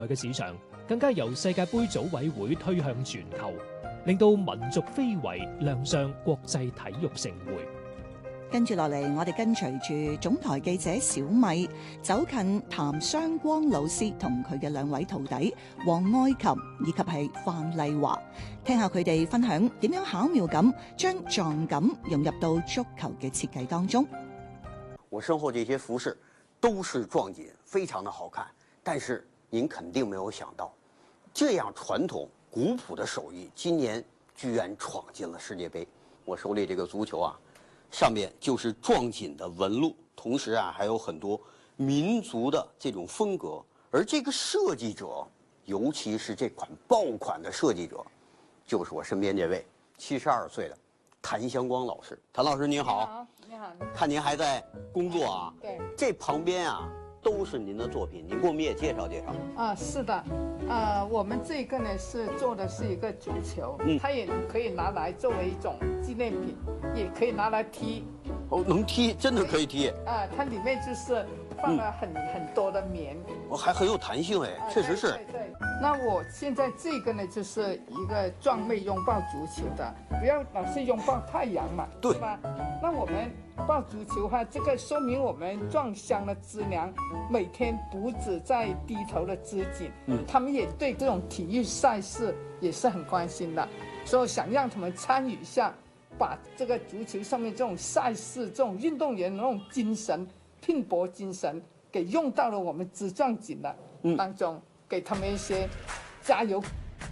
嘅市場更加由世界盃組委會推向全球，令到民族非遺亮相國際體育盛會。 跟住落嚟，我哋跟隨住總台記者小米走近譚雙光老師同佢嘅兩位徒弟黃愛琴以及係范麗華，聽下佢哋分享點樣巧妙咁將壯感融入到足球嘅設計當中。 我身後這些服飾都是壯錦，非常的好看。但是您肯定沒有想到，這樣傳統古樸的手藝，今年居然闖進了世界盃。我手裏這個足球啊，上面就是壯錦的紋路，同時啊還有很多民族的這種風格。而這個設計者，尤其是這款爆款的設計者，就是我身邊這位72歲的譚湘光老師。譚老師您好。 你好。 看您還在工作啊？ 對。 這旁邊啊都是您的作品，您給我們也介紹介紹。 啊，是的。我們這個呢是做的是一個足球，它也可以拿來作為一種紀念品，也可以拿來踢。 哦，能踢，真的可以踢。 它裡面就是放了很多的棉。 還很有彈性哎，確實是。 對。那我現在這個呢就是一個壯妹擁抱足球的，不要老是擁抱太陽嘛， 對吧？那我們抱足球的話，這個說明我們壯鄉的知娘每天不止在低頭的織錦，他們也對這種體育賽事也是很關心的，所以想讓他們參與一下，把這個足球上面這種賽事、這種運動員的那種精神、拼搏精神，給用到了我們織壯錦的當中，給他們一些加油。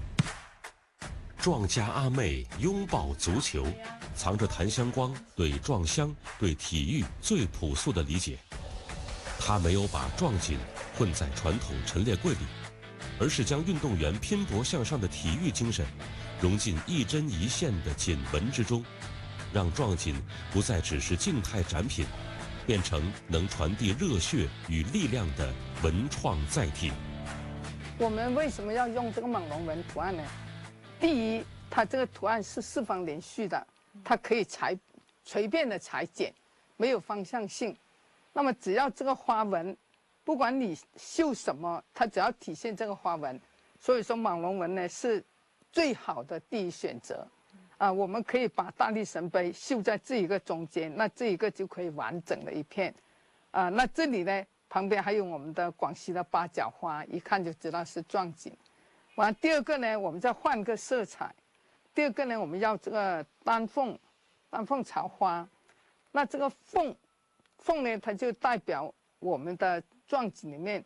壯家阿妹擁抱足球，藏着譚湘光對壯鄉、對體育最樸素的理解。他沒有把壯錦混在傳統陳列櫃裏，而是將運動員拼搏向上的體育精神融進一針一線的錦紋之中，讓壯錦不再只是靜態展品，變成能傳遞熱血與力量的文創載體。 我們為什麼要用這個猛龍紋圖案呢？第一，它這個圖案是四方連續的，它可以隨便的裁剪，沒有方向性。那麼只要這個花紋，不管你繡什麼，它只要體現這個花紋。所以說猛龍紋呢是最好的第一選擇。我們可以把大力神杯繡在這一個中間，那這一個就可以完整的一片。那這裡呢旁邊還有我們的廣西的八角花，一看就知道是壯錦。完，第二個呢，我們再換個色彩。第二個呢，我們要這個丹鳳巢花。那這個鳳呢，它就代表我們的壯錦裡面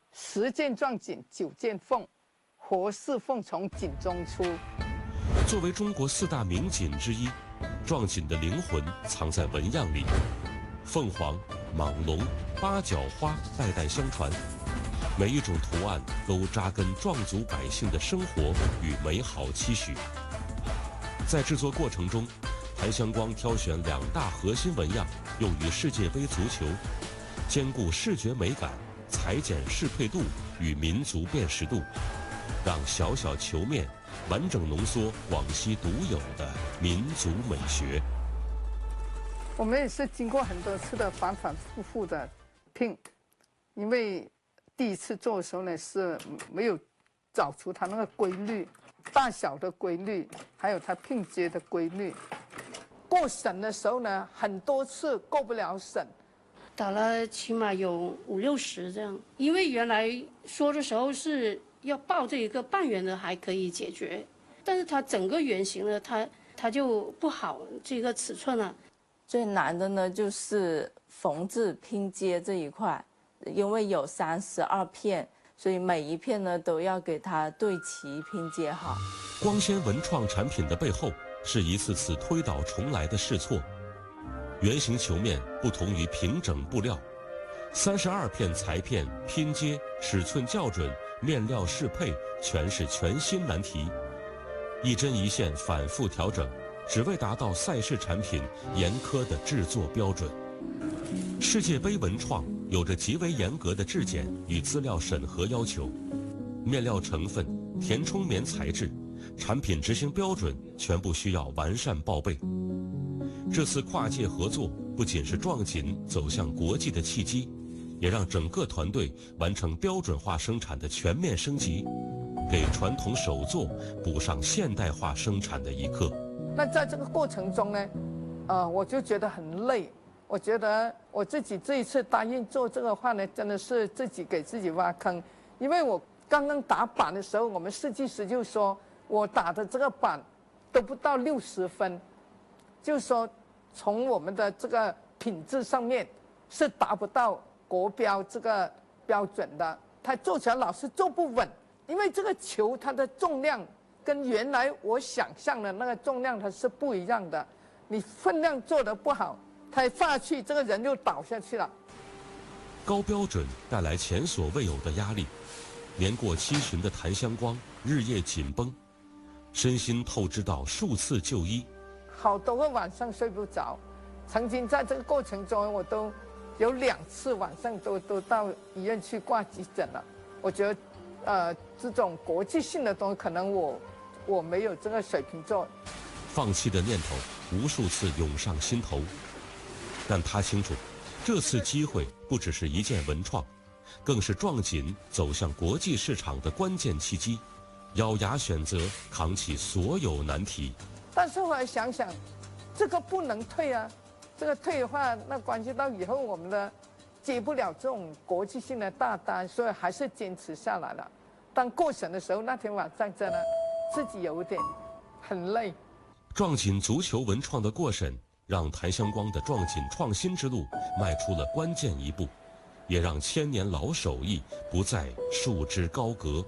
10件壯錦9件鳳，活似鳳從錦中出。 作為中國4大名錦之一，壯錦的靈魂藏在紋樣裡，鳳凰、蟒龍、八角花代代相傳。每一種圖案都扎根壯族百姓的生活與美好期許。在製作過程中，譚湘光挑選2大核心紋樣用於世界盃足球，兼顧視覺美感、裁剪適配度與民族辨識度，讓小小球面完整濃縮廣西獨有的民族美學。 我們也是經過很多次的反反复复的拼，因為第一次做的時候呢，是沒有找出它那個規律，大小的規律，還有它拼接的規律。過審的時候呢，很多次過不了審， 打了起碼有50、60這樣。因為原來說的時候是要報這一個半圓的還可以解決，但是它整個圓形呢，它就不好，這個尺寸啊。 最難的呢就是縫製拼接這一塊。因為有32片，所以每一片呢都要給它對齊拼接好。 光纖文創產品的背後是一次次推倒重來的試錯。圓形球面不同於平整布料，32片裁片拼接，尺寸校準，面料適配，全是全新難題。一針一線反覆調整，只為達到賽事產品嚴苛的製作標準。世界盃文創有着極為嚴格的質檢與資料審核要求，面料成分、填充棉材質、產品執行標準全部需要完善報備。這次跨界合作不僅是壯錦走向國際的契機， 也让整个团队完成标准化生产的全面升级，给传统手作补上现代化生产的一课。 那在这个过程中呢，我就觉得很累。我觉得我自己这一次答应做这个话呢，真的是自己给自己挖坑。因为我刚刚打板的时候，我们设计师就说我打的这个板都不到60分，就是说从我们的这个品质上面是达不到国标这个标准的，它做起来老是做不稳，因为这个球它的重量跟原来我想象的那个重量它是不一样的，你分量做得不好，它一放下去，这个人就倒下去了。 高标准带来前所未有的压力，年过70旬的谭香光日夜紧绷，身心透支到数次就医， 好多个晚上睡不着。曾经在这个过程中，我都有2次晚上都到医院去挂急诊了。我觉得，这种国际性的东西，可能我没有这个水平做。 放弃的念头无数次涌上心头，但他清楚，这次机会不只是一件文创，更是壮锦走向国际市场的关键契机。咬牙选择，扛起所有难题。 但是后来想想，这个不能退啊！这个退的话，那关系到以后我们的接不了这种国际性的大单，所以还是坚持下来了。当过审的时候，那天晚上真的自己有点很累。 壮锦足球文创的过审，让谭香光的壮锦创新之路迈出了关键一步，也让千年老手艺不再束之高阁。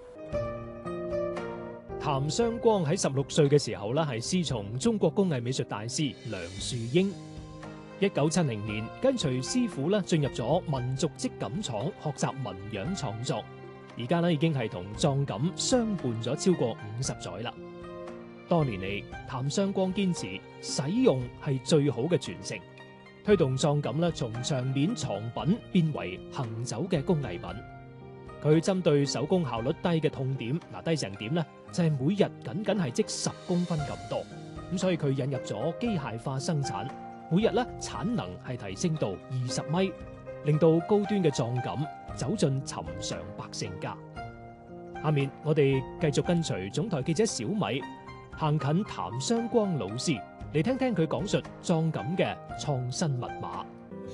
譚湘光喺16歲嘅時候咧，係師從中國工藝美術大師梁樹英。1970年，跟隨師傅咧進入咗民族織錦廠學習紋樣創作，而家咧已經係同壯錦相伴咗超過50載啦。多年嚟，譚湘光堅持使用係最好嘅傳承，推動壯錦咧從場面藏品變為行走嘅工藝品。佢針對手工效率低嘅痛點，低成點呢？就係每日僅係織10公分咁多，咁所以佢引入咗機械化生產，每日咧產能係提升到20米，令到高端嘅壯錦走進尋常百姓家。下面我哋繼續跟隨總台記者小米行近譚湘光老師，嚟聽聽佢講述壯錦嘅創新密碼。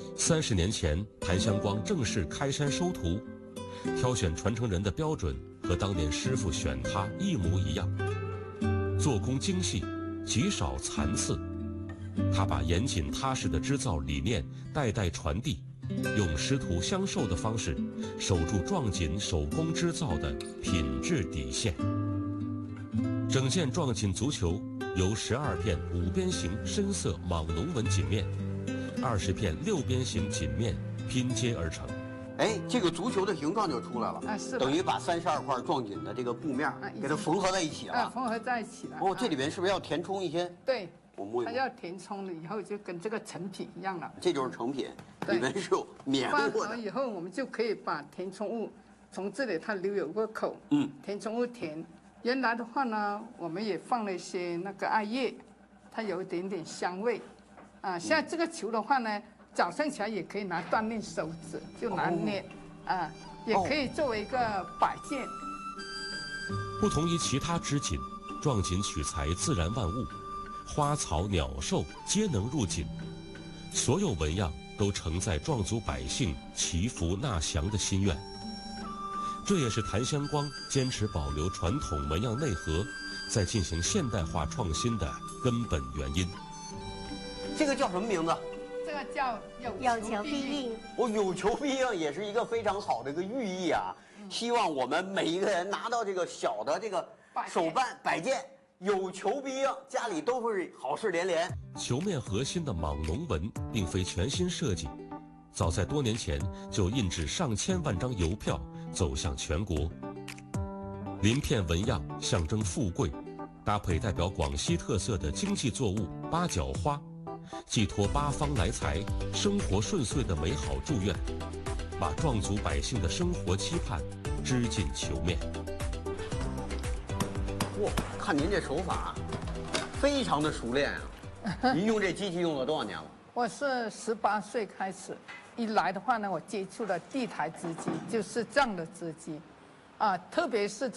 30年前，譚湘光正式開山收徒，挑選傳承人的標準和當年師傅選他一模一樣，做工精細，極少殘次。他把嚴謹踏實的製造理念代代傳遞，用師徒相授的方式，守住壯錦手工製造的品質底線。整件壯錦足球由12片5邊形深色網龍紋錦面，20片6邊形錦面拼接而成。 哎，这个足球的形状就出来了， 是等于把32塊壯錦的这个布面给它縫合在一起了。 縫合在一起了。 哦，这里边是不是要填充一些？ 对， 我摸一摸， 它要填充了以后就跟这个成品一样了。 这就是成品，里面是有棉放过的。 好以后，我们就可以把填充物从这里它留有个口，填充物填。原来的话呢，我们也放了一些那个艾叶，它有一点点香味。现在这个球的话呢，早上起来也可以拿锻炼手指，就拿捏，也可以作为一个摆件。 不同于其他织锦，壯錦取材自然萬物，花草鳥獸皆能入錦，所有紋樣都承載壯族百姓祈福納祥的心願。這也是譚湘光堅持保留傳統紋樣內核，再進行現代化創新的根本原因。 这个叫什么名字？ 这个叫有求必應。 有求必應也是一個非常好的一個寓意啊！希望我們每一個人拿到這個小的這個手辦擺件，有求必應，家裡都會好事連連。 球面核心的網龍紋並非全新設計，早在多年前就印製上千萬張郵票走向全國。鱗片紋樣象徵富貴，搭配代表廣西特色的經濟作物八角花，寄託八方來財、生活順遂的美好祝願，把壯族百姓的生活期盼織進球面。 哇，看您這手法，非常的熟練啊！您用這機器用了多少年了？ 我是18歲開始， 一来的话呢，我接触了地台织机，就是这样的织机，啊，特别是